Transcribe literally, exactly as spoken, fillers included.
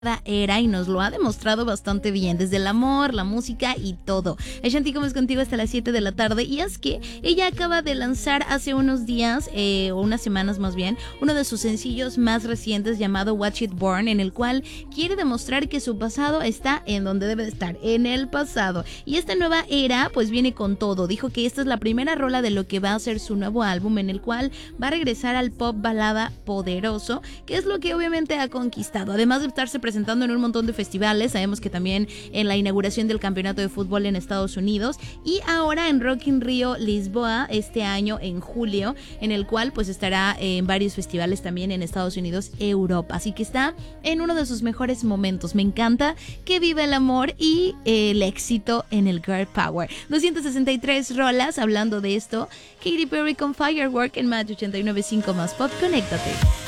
era y nos lo ha demostrado bastante bien, desde el amor, la música y todo. Ashanti, ¿cómo es contigo hasta las siete de la tarde? Y es que ella acaba de lanzar hace unos días, eh, o unas semanas más bien, uno de sus sencillos más recientes llamado Watch It Burn, en el cual quiere demostrar que su pasado está en donde debe de estar, en el pasado. Y esta nueva era pues viene con todo. Dijo que esta es la primera rola de lo que va a ser su nuevo álbum, en el cual va a regresar al pop balada poderoso, que es lo que obviamente ha conquistado. Además de estarse presentando en un montón de festivales, sabemos que también en la inauguración del campeonato de fútbol en Estados Unidos y ahora en Rock in Rio Lisboa este año en julio, en el cual pues estará en varios festivales también en Estados Unidos, Europa. Así que está en uno de sus mejores momentos. Me encanta que viva el amor y eh, el éxito en el Girl Power. doscientas sesenta y tres rolas hablando de esto. Katy Perry con Firework en Match ochenta y nueve punto cinco más Pop. Conéctate.